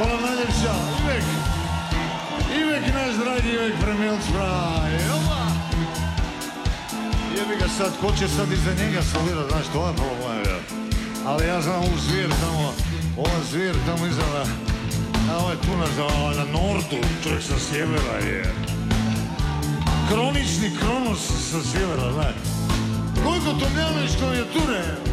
Hvala najljepša, Ivek naš dragi Ivek Premijelc pravi, opa! Jebi ga sad, ko će sad iza njega solirat, znaš, to je problem, ali ja znam ovu zvijer tamo, ova zvijer tamo iza ovo je tu na nordu, čovjek sa sjevera je. Kronični Kronos sa sjevera, znaš. Gojko Tomljanović klavijature.